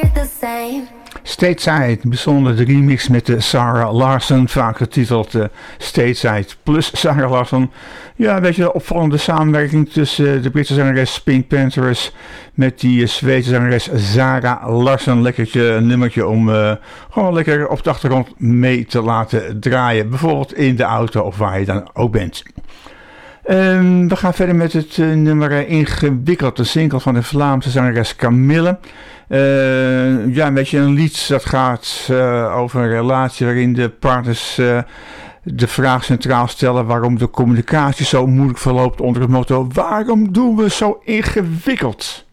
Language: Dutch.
Stateside, bijzonder de remix met de Sarah Larsson, vaak getiteld Stateside plus Sarah Larsson. Ja, een beetje een opvallende samenwerking tussen de Britse zangeres Pink Panthers met die Zweedse zangeres Zara Larsson. Lekkertje nummertje om gewoon lekker op de achtergrond mee te laten draaien. Bijvoorbeeld in de auto of waar je dan ook bent. We gaan verder met het nummer Ingewikkeld, de single van de Vlaamse zangeres Camille. Ja, een beetje een lied dat gaat over een relatie waarin de partners de vraag centraal stellen waarom de communicatie zo moeilijk verloopt onder het motto: waarom doen we zo ingewikkeld?